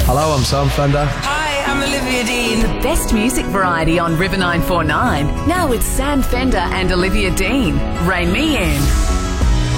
Hello, I'm Sam Fender. Hi, I'm Olivia Dean. The best music variety on River 949. Now it's Sam Fender and Olivia Dean. Rein me in.